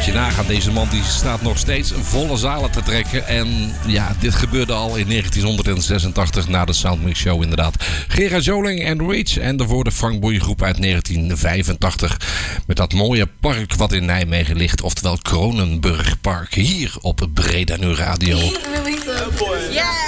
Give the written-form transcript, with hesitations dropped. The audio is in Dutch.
Moet je nagaan, deze man die staat nog steeds volle zalen te trekken. En ja, dit gebeurde al in 1986 na de Soundmix Show inderdaad. Gerard Joling en Reach en daarvoor de Frank Boeien groep uit 1985. Met dat mooie park wat in Nijmegen ligt, oftewel Kronenburgpark. Hier op Breda Nu Radio. Yeah!